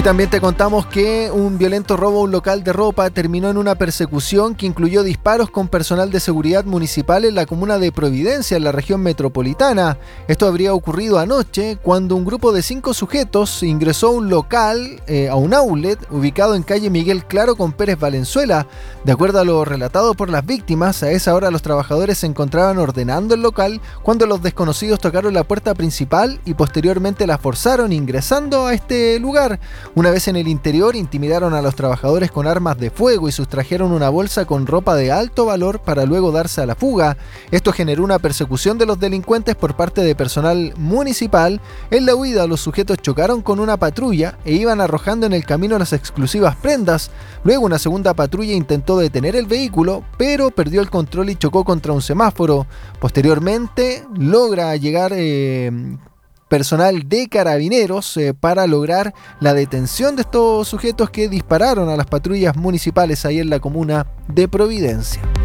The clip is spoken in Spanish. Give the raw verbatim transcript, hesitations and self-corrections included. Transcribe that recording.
Y también te contamos que un violento robo a un local de ropa terminó en una persecución que incluyó disparos con personal de seguridad municipal en la comuna de Providencia, en la región metropolitana. Esto habría ocurrido anoche cuando un grupo de cinco sujetos ingresó a un local, eh, a un outlet, ubicado en calle Miguel Claro con Pérez Valenzuela. De acuerdo a lo relatado por las víctimas, a esa hora los trabajadores se encontraban ordenando el local cuando los desconocidos tocaron la puerta principal y posteriormente la forzaron ingresando a este lugar. Una vez en el interior, intimidaron a los trabajadores con armas de fuego y sustrajeron una bolsa con ropa de alto valor para luego darse a la fuga. Esto generó una persecución de los delincuentes por parte de personal municipal. En la huida, los sujetos chocaron con una patrulla e iban arrojando en el camino las exclusivas prendas. Luego, una segunda patrulla intentó detener el vehículo, pero perdió el control y chocó contra un semáforo. Posteriormente, logra llegar Eh, personal de carabineros eh, para lograr la detención de estos sujetos que dispararon a las patrullas municipales ahí en la comuna de Providencia.